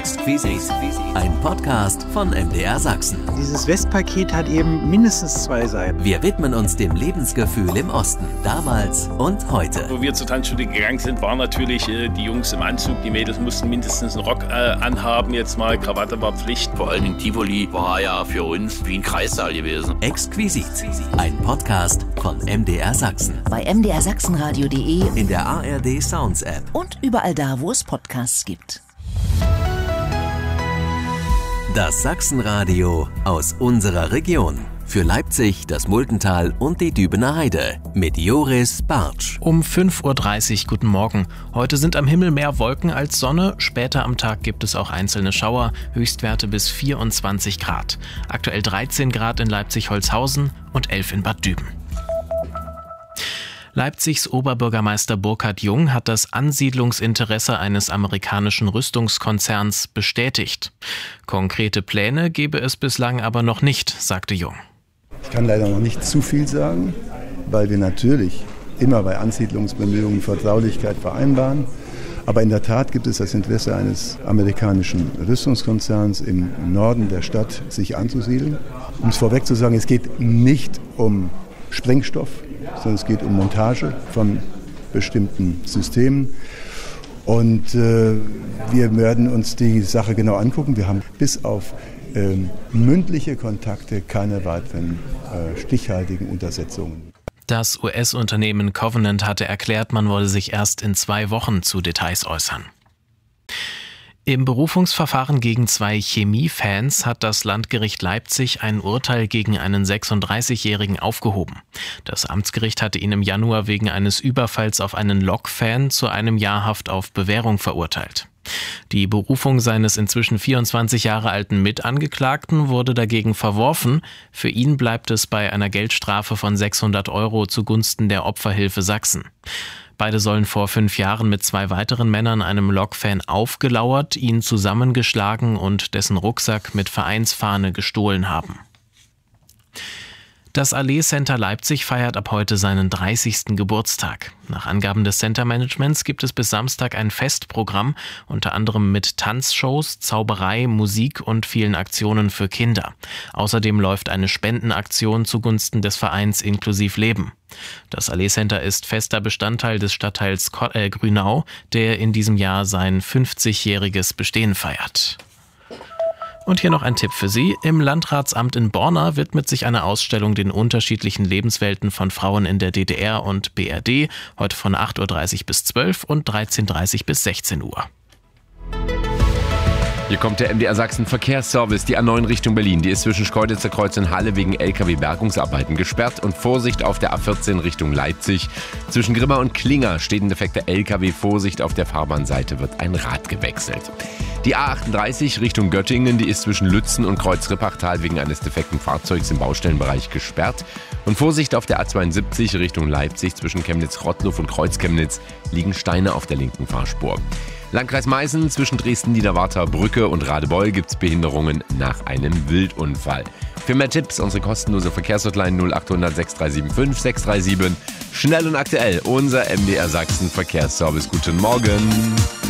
Exquisit, ein Podcast von MDR Sachsen. Dieses Westpaket hat eben mindestens 2 Seiten. Wir widmen uns dem Lebensgefühl im Osten, damals und heute. Wo wir zur Tanzschule gegangen sind, waren natürlich die Jungs im Anzug. Die Mädels mussten mindestens einen Rock anhaben. Jetzt mal Krawatte war Pflicht. Vor allen Dingen Tivoli war ja für uns wie ein Kreissaal gewesen. Exquisit, ein Podcast von MDR Sachsen. Bei mdrsachsenradio.de, in der ARD Sounds App und überall da, wo es Podcasts gibt. Das Sachsenradio aus unserer Region. Für Leipzig, das Muldental und die Dübener Heide. Mit Joris Bartsch. Um 5.30 Uhr, guten Morgen. Heute sind am Himmel mehr Wolken als Sonne. Später am Tag gibt es auch einzelne Schauer. Höchstwerte bis 24 Grad. Aktuell 13 Grad in Leipzig-Holzhausen und 11 in Bad Düben. Leipzigs Oberbürgermeister Burkhard Jung hat das Ansiedlungsinteresse eines amerikanischen Rüstungskonzerns bestätigt. Konkrete Pläne gebe es bislang aber noch nicht, sagte Jung. Ich kann leider noch nicht zu viel sagen, weil wir natürlich immer bei Ansiedlungsbemühungen Vertraulichkeit vereinbaren. Aber in der Tat gibt es das Interesse eines amerikanischen Rüstungskonzerns im Norden der Stadt, sich anzusiedeln. Um es vorweg zu sagen, es geht nicht um Sprengstoff, sondern es geht um Montage von bestimmten Systemen. Und wir werden uns die Sache genau angucken. Wir haben bis auf mündliche Kontakte keine weiteren stichhaltigen Untersetzungen. Das US-Unternehmen Covenant hatte erklärt, man wolle sich erst in 2 Wochen zu Details äußern. Im Berufungsverfahren gegen 2 Chemiefans hat das Landgericht Leipzig ein Urteil gegen einen 36-Jährigen aufgehoben. Das Amtsgericht hatte ihn im Januar wegen eines Überfalls auf einen Lokfan zu 1 Jahr Haft auf Bewährung verurteilt. Die Berufung seines inzwischen 24 Jahre alten Mitangeklagten wurde dagegen verworfen. Für ihn bleibt es bei einer Geldstrafe von 600 € zugunsten der Opferhilfe Sachsen. Beide sollen vor 5 Jahren mit 2 weiteren Männern einem Lokfan aufgelauert, ihn zusammengeschlagen und dessen Rucksack mit Vereinsfahne gestohlen haben. Das Allee Center Leipzig feiert ab heute seinen 30. Geburtstag. Nach Angaben des Center-Managements gibt es bis Samstag ein Festprogramm, unter anderem mit Tanzshows, Zauberei, Musik und vielen Aktionen für Kinder. Außerdem läuft eine Spendenaktion zugunsten des Vereins Inklusiv Leben. Das Allee Center ist fester Bestandteil des Stadtteils Grünau, der in diesem Jahr sein 50-jähriges Bestehen feiert. Und hier noch ein Tipp für Sie. Im Landratsamt in Borna widmet sich eine Ausstellung den unterschiedlichen Lebenswelten von Frauen in der DDR und BRD. Heute von 8.30 Uhr bis 12 und 13.30 Uhr bis 16 Uhr. Hier kommt der MDR Sachsen Verkehrsservice. Die A9 Richtung Berlin, die ist zwischen Schkeuditzer Kreuz und Halle wegen LKW-Bergungsarbeiten gesperrt. Und Vorsicht auf der A14 Richtung Leipzig. Zwischen Grimma und Klinger steht ein defekter LKW. Vorsicht, auf der Fahrbahnseite wird ein Rad gewechselt. Die A38 Richtung Göttingen, die ist zwischen Lützen und Kreuz-Rippachtal wegen eines defekten Fahrzeugs im Baustellenbereich gesperrt. Und Vorsicht auf der A72 Richtung Leipzig, zwischen Chemnitz-Rottluff und Kreuz-Chemnitz liegen Steine auf der linken Fahrspur. Landkreis Meißen, zwischen Dresden-Niederwarter Brücke und Radebeul gibt es Behinderungen nach einem Wildunfall. Für mehr Tipps unsere kostenlose Verkehrshotline 0800 6375 637. Schnell und aktuell, unser MDR Sachsen Verkehrsservice. Guten Morgen.